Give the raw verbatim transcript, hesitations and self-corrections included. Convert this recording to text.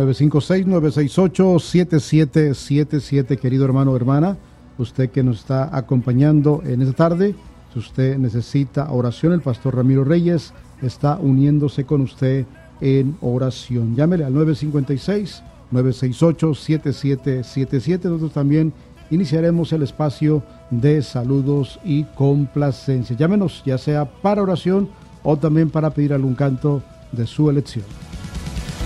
nueve cinco seis, nueve seis ocho, siete siete siete siete, querido hermano o hermana, usted que nos está acompañando en esta tarde, si usted necesita oración, el pastor Ramiro Reyes está uniéndose con usted en oración. Llámele al nueve cinco seis, nueve seis ocho, siete siete siete siete. Nosotros también iniciaremos el espacio de saludos y complacencia. Llámenos, ya sea para oración o también para pedir algún canto de su elección.